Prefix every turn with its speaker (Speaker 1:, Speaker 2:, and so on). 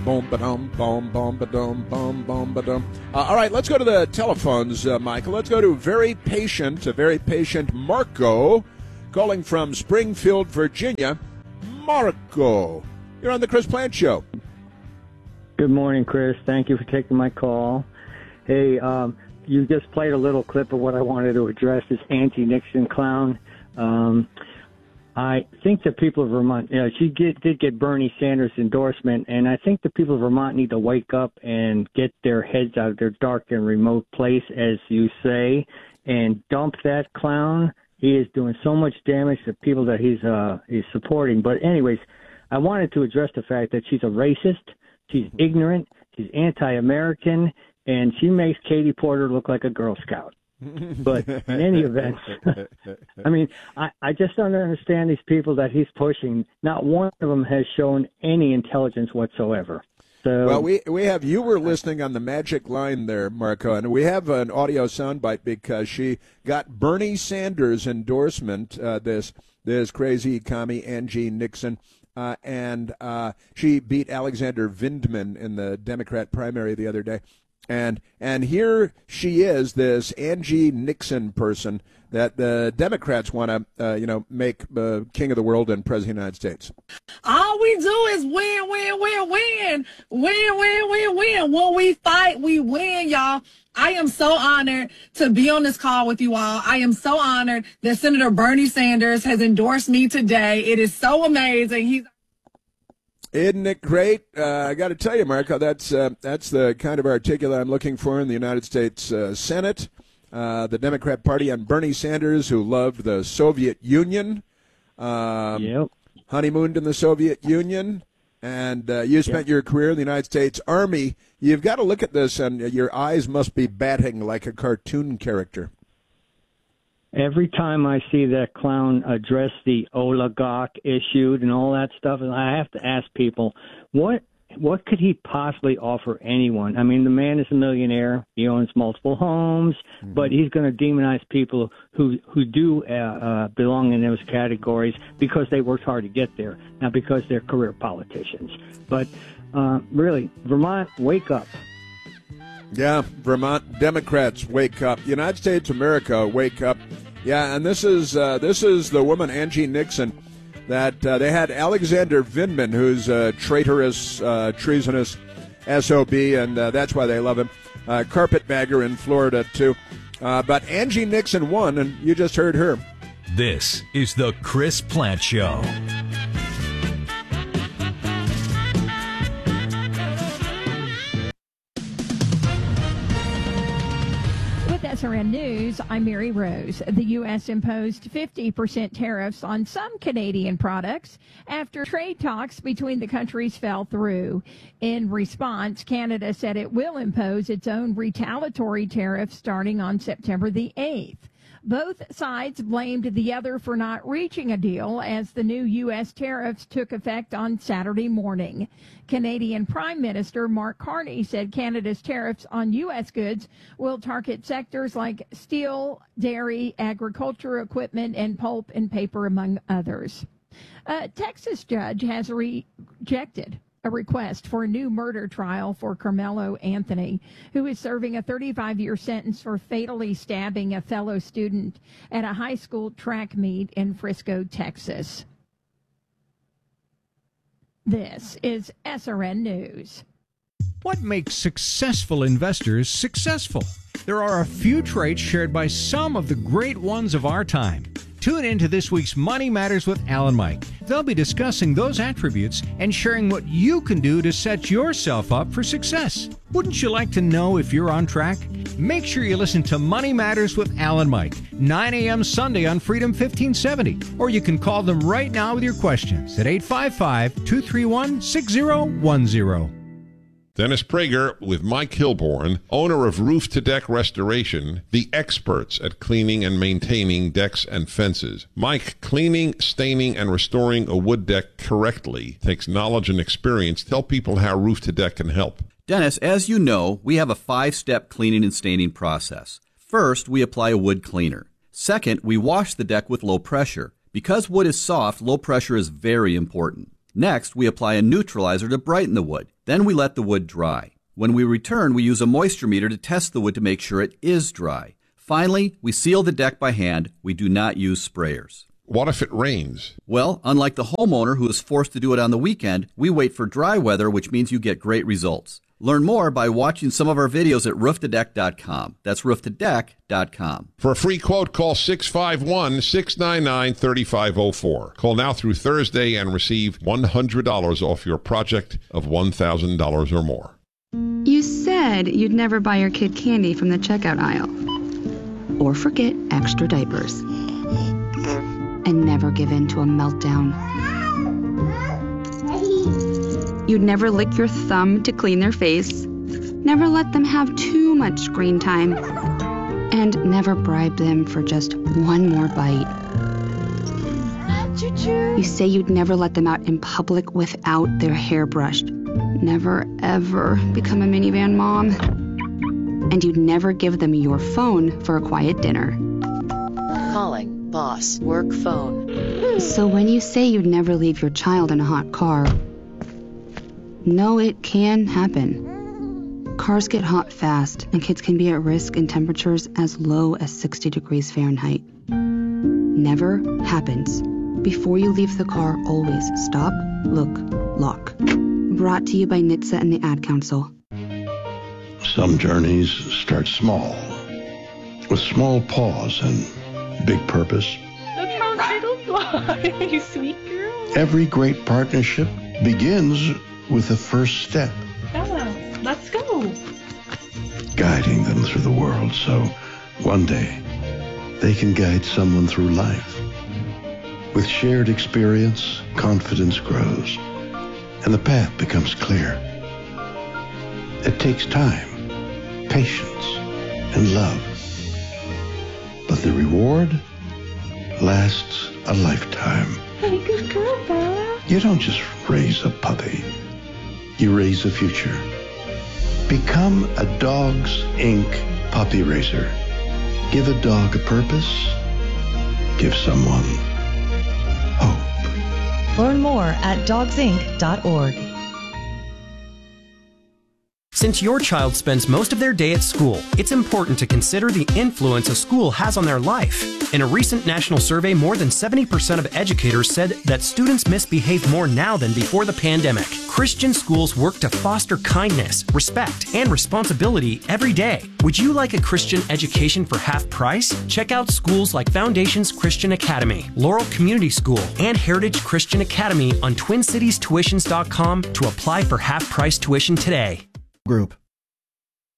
Speaker 1: Boom, ba-dum, boom, boom, ba-dum, boom, boom, ba-dum. All right, let's go to the telephones, Michael. Let's go to very patient Marco, calling from Springfield, Virginia. Marco, you're on the Chris Plant Show.
Speaker 2: Good morning, Chris. Thank you for taking my call. Hey, you just played a little clip of what I wanted to address, this anti-Nixon clown. I think the people of Vermont, she did get Bernie Sanders' endorsement, and I think the people of Vermont need to wake up and get their heads out of their dark and remote place, as you say, and dump that clown. He is doing so much damage to people that he's supporting. But anyways, I wanted to address the fact that she's a racist, she's ignorant, she's anti-American, and she makes Katie Porter look like a Girl Scout. But in any event, I mean, I just don't understand these people that he's pushing. Not one of them has shown any intelligence whatsoever. So,
Speaker 1: well, we have, you were listening on the magic line there, Marco, and we have an audio soundbite because she got Bernie Sanders' endorsement, this crazy commie Angie Nixon, and she beat Alexander Vindman in the Democrat primary the other day. And here she is, this Angie Nixon person that the Democrats want to, make king of the world and president of the United States.
Speaker 3: All we do is win, win, win, win, win, win, win, win. When we fight, we win, y'all. I am so honored to be on this call with you all. I am so honored that Senator Bernie Sanders has endorsed me today. It is so amazing.
Speaker 1: Isn't it great? I got to tell you, Marco, that's the kind of articulate I'm looking for in the United States Senate. The Democrat Party and Bernie Sanders, who loved the Soviet Union, honeymooned in the Soviet Union, and you spent your career in the United States Army. You've got to look at this, and your eyes must be batting like a cartoon character.
Speaker 2: Every time I see that clown address the oligarch issue and all that stuff, I have to ask people, what could he possibly offer anyone? I mean, the man is a millionaire. He owns multiple homes, but he's going to demonize people who do belong in those categories because they worked hard to get there, not because they're career politicians. But really, Vermont, wake up.
Speaker 1: Yeah, Vermont Democrats, wake up. United States of America, wake up. Yeah, and this is the woman, Angie Nixon, that they had Alexander Vindman, who's a traitorous, treasonous SOB, and that's why they love him. Carpetbagger in Florida, too. But Angie Nixon won, and you just heard her.
Speaker 4: This is the Chris Plant Show.
Speaker 5: SRN News, I'm Mary Rose. The U.S. imposed 50% tariffs on some Canadian products after trade talks between the countries fell through. In response, Canada said it will impose its own retaliatory tariffs starting on September the 8th. Both sides blamed the other for not reaching a deal as the new U.S. tariffs took effect on Saturday morning. Canadian Prime Minister Mark Carney said Canada's tariffs on U.S. goods will target sectors like steel, dairy, agriculture equipment, and pulp and paper, among others. A Texas judge has rejected a request for a new murder trial for Carmelo Anthony, who is serving a 35-year sentence for fatally stabbing a fellow student at a high school track meet in Frisco, Texas. This is SRN News.
Speaker 6: What makes successful investors successful? There are a few traits shared by some of the great ones of our time. Tune in to this week's Money Matters with Al and Mike. They'll be discussing those attributes and sharing what you can do to set yourself up for success. Wouldn't you like to know if you're on track? Make sure you listen to Money Matters with Al and Mike, 9 a.m. Sunday on Freedom 1570. Or you can call them right now with your questions at 855-231-6010.
Speaker 7: Dennis Prager with Mike Hilborn, owner of Roof to Deck Restoration, the experts at cleaning and maintaining decks and fences. Mike, cleaning, staining, and restoring a wood deck correctly takes knowledge and experience. Tell people how Roof to Deck can help.
Speaker 8: Dennis, as you know, we have a 5-step cleaning and staining process. First, we apply a wood cleaner. Second, we wash the deck with low pressure. Because wood is soft, low pressure is very important. Next, we apply a neutralizer to brighten the wood. Then we let the wood dry. When we return, we use a moisture meter to test the wood to make sure it is dry. Finally, we seal the deck by hand. We do not use sprayers.
Speaker 7: What if it rains?
Speaker 8: Well, unlike the homeowner who is forced to do it on the weekend, we wait for dry weather, which means you get great results. Learn more by watching some of our videos at rooftodeck.com. That's rooftodeck.com.
Speaker 7: For a free quote, call 651-699-3504. Call now through Thursday and receive $100 off your project of $1,000 or more.
Speaker 9: You said you'd never buy your kid candy from the checkout aisle. Or forget extra diapers. And never give in to a meltdown. You'd never lick your thumb to clean their face. Never let them have too much screen time. And never bribe them for just one more bite. You say you'd never let them out in public without their hair brushed. Never, ever become a minivan mom. And you'd never give them your phone for a quiet dinner.
Speaker 10: Calling boss work phone.
Speaker 9: So when you say you'd never leave your child in a hot car, no, it can happen. Cars get hot fast, and kids can be at risk in temperatures as low as 60 degrees Fahrenheit. Never happens. Before you leave the car, always stop, look, lock. Brought to you by NHTSA and the Ad Council.
Speaker 11: Some journeys start small, with small pause and big purpose.
Speaker 12: Look how little fly, you sweet girl.
Speaker 11: Every great partnership begins with the first step.
Speaker 12: Bella, let's go.
Speaker 11: Guiding them through the world so one day they can guide someone through life. With shared experience, confidence grows, and the path becomes clear. It takes time, patience, and love. But the reward lasts a lifetime.
Speaker 12: Hey, good girl, Bella.
Speaker 11: You don't just raise a puppy. You raise a future. Become a Dogs Inc. puppy raiser. Give a dog a purpose. Give someone hope.
Speaker 13: Learn more at dogsinc.org.
Speaker 14: Since your child spends most of their day at school, it's important to consider the influence a school has on their life. In a recent national survey, more than 70% of educators said that students misbehave more now than before the pandemic. Christian schools work to foster kindness, respect, and responsibility every day. Would you like a Christian education for half price? Check out schools like Foundations Christian Academy, Laurel Community School, and Heritage Christian Academy on TwinCitiesTuitions.com to apply for half price tuition today.
Speaker 15: Group.